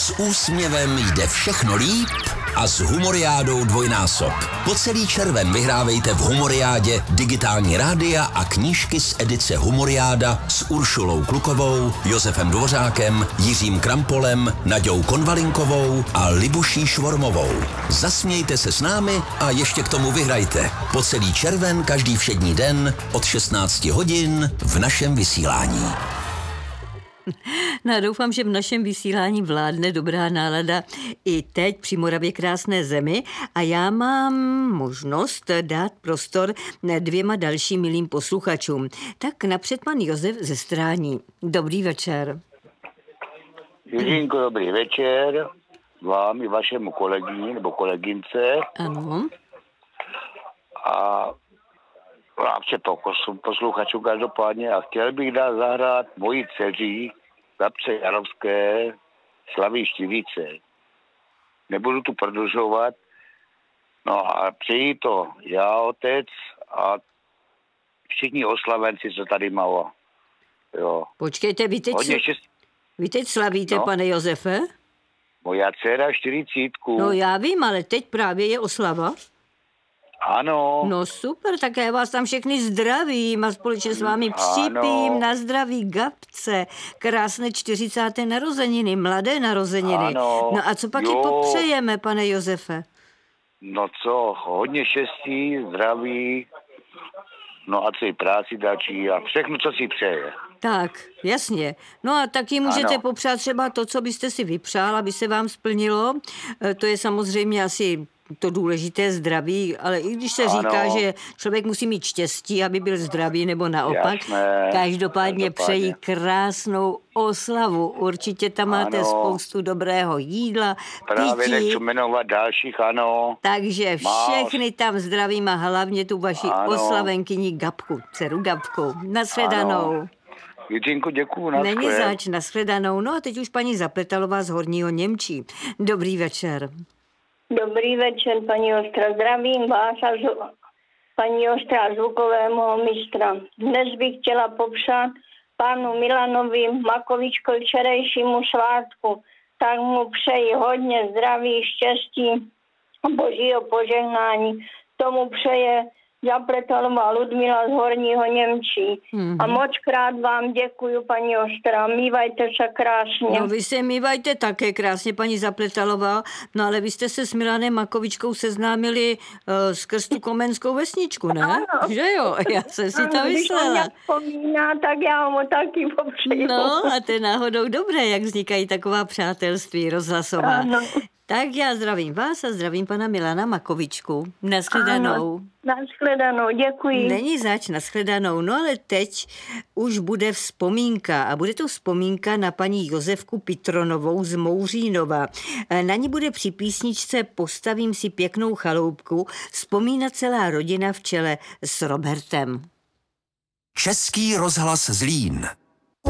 S úsměvem jde všechno líp a s Humoriádou dvojnásob. Po celý červen vyhrávejte v Humoriádě digitální rádia a knížky z edice Humoriáda s Uršulou Klukovou, Josefem Dvořákem, Jiřím Krampolem, Naďou Konvalinkovou a Libuší Švormovou. Zasmějte se s námi a ještě k tomu vyhrajte. Po celý červen každý všední den od 16 hodin v našem vysílání. No, doufám, že v našem vysílání vládne dobrá nálada i teď při Moravě krásné zemi a já mám možnost dát prostor dvěma dalším milým posluchačům. Tak napřed pan Josef ze Strání. Dobrý večer. Jiřínko, dobrý večer. Vám i vašemu kolegyni nebo kolegynce. Ano. A vše posluchačů každopádně a chtěl bych dát zahrát mojí dceři Gabce Jarovské Slaví Štivice. Nebudu tu prodlužovat. No a přeji to já, otec a všichni oslavenci, co tady mám. Jo. Počkejte, vy teď slavíte, no, pane Josefe? Moja dcera 40. No já vím, ale teď právě je oslava. Ano. No super, tak já vás tam všechny zdravím a společně s vámi připím na zdraví Gabce. Krásné 40. narozeniny, mladé narozeniny. Ano. No a co pak ji popřejeme, pane Josefe? No co, hodně štěstí, zdraví, no a co i práci dačí a všechno, co si přeje. Tak, jasně. No a taky můžete popřát třeba to, co byste si vypřál, aby se vám splnilo. To je samozřejmě asi to důležité zdraví, ale i když se říká, že člověk musí mít štěstí, aby byl zdravý, nebo naopak, každopádně přeji krásnou oslavu. Určitě tam máte spoustu dobrého jídla, právě nechci jmenovat dalších, ano. Takže všechny tam zdravím a hlavně tu vaši oslavenkyni Gabku, dceru Gabku. Nashledanou. Jiřínku, děkuju. Není zač, nashledanou. No a teď už paní Zapletalová z Horního Němčí. Dobrý večer. Dobrý večer, paní Ostra. Zdravím vás a paní Ostra, zvukového mistra. Dnes bych chtěla popřát panu Milanovi Makovičkovi včerejšímu svátku. Tak mu přeji hodně zdraví, štěstí a božího požehnání. Tomu přeje Zapletalová Ludmila z Horního Němčí. A moc krát vám děkuju, paní Ostra. Mívajte se krásně. No vy se mívajte také krásně, paní Zapletalová. No ale vy jste se s Milanem Makovičkou seznámili skrz tu Komenskou vesničku, ne? Ano. Že jo? Já jsem si to myslela. Když on vzpomíná, tak já mu taky popřeju. No a to je náhodou dobré, jak vznikají taková přátelství rozhlasová. Ano. Tak já zdravím vás a zdravím pana Milana Makovičku. Nashledanou. Nashledanou, děkuji. Není zač, nashledanou. No ale teď už bude vzpomínka a bude to vzpomínka na paní Josefku Pitronovou z Mouřínova. Na ní bude při písničce Postavím si pěknou chaloupku vzpomínat celá rodina v čele s Robertem. Český rozhlas Zlín.